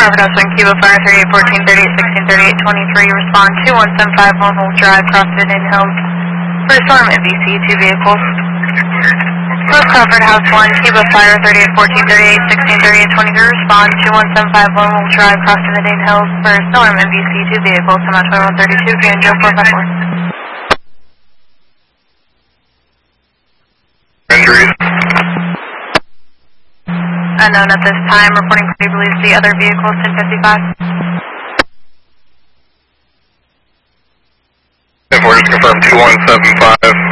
Harvard House 1, Cuba Fire 3814, 3816, 3823, respond 2175 Lone Wolf Drive, CrossFit in Hills. For storm MVC, 2 vehicles. North Crawford House 1, Cuba Fire 3814, 3816, 3823, respond 2175 Lone Wolf Drive, CrossFit in Hills. For storm MVC, 2 vehicles, Summit 2132, Grand Joe 454. Injuries? Unknown at this time, reporting crew believes the other vehicle is 1055. If we're just confirmed 2175.